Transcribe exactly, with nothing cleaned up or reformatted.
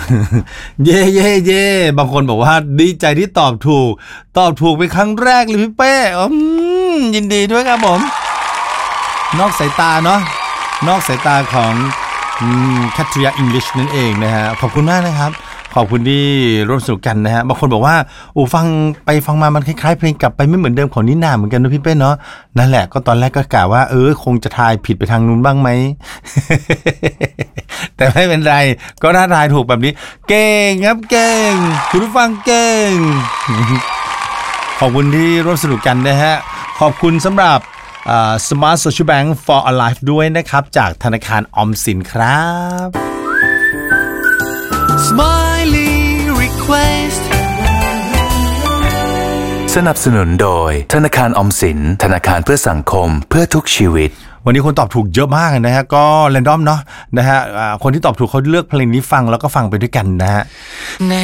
เย่เย่เย่บางคนบอกว่าดีใจที่ตอบถูกตอบถูกเป็นครั้งแรกเลยพี่เป้อืมยินดีด้วยครับผมนอกสายตาเนาะนอกสายตาของแคทริยาอังกฤษนั่นเองนะฮะขอบคุณมากนะครับขอบคุณที่ร่วมสนุกกันนะฮะบางคนบอกว่าโอ้ฟังไปฟังมามันคล้ายๆเพลงกลับไปไม่เหมือนเดิมของนิน่าเหมือนกันนะพี่เป้เนาะนั่นแหละก็ตอนแรกก็กะว่าเออคงจะทายผิดไปทางนู้นบ้างไหม แต่ไม่เป็นไรก็ถ้าทายถูกแบบนี้เก่งครับเก่งคุณผู้ฟังเก่ง ขอบคุณที่ร่วมสนุกกันนะฮะขอบคุณสำหรับSmart Social Bank for a Life ด้วยนะครับจากธนาคารออมสินครับ Smiley Request สนับสนุนโดยธนาคารออมสินธนาคารเพื่อสังคมเพื่อทุกชีวิตวันนี้คนตอบถูกเยอะมากนะฮะก็แรนดอมเนาะนะฮะคนที่ตอบถูกเขาเลือกเพลงนี้ฟังแล้วก็ฟังไปด้วยกันนะฮะ